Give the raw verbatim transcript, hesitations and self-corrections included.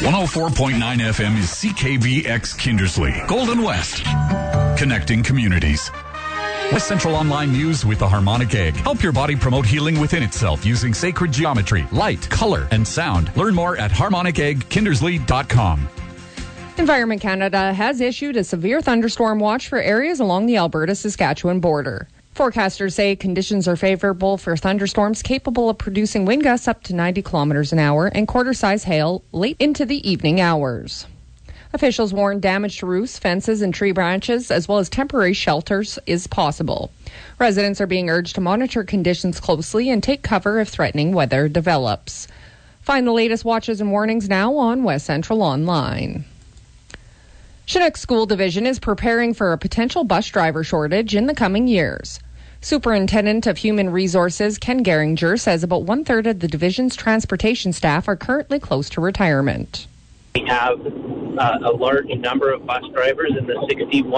one oh four point nine F M is C K V X Kindersley, Golden West, connecting communities. West Central Online News with the Harmonic Egg. Help your body promote healing within itself using sacred geometry, light, color, and sound. Learn more at harmonic egg kindersley dot com. Environment Canada has issued a severe thunderstorm watch for areas along the Alberta-Saskatchewan border. Forecasters say conditions are favorable for thunderstorms capable of producing wind gusts up to ninety kilometers an hour and quarter-size hail late into the evening hours. Officials warn damage to roofs, fences, and tree branches, as well as temporary shelters, is possible. Residents are being urged to monitor conditions closely and take cover if threatening weather develops. Find the latest watches and warnings now on West Central Online. Chinook School Division is preparing for a potential bus driver shortage in the coming years. Superintendent of Human Resources Ken Geringer says about one-third of the division's transportation staff are currently close to retirement. We have uh, a large number of bus drivers in the sixty-one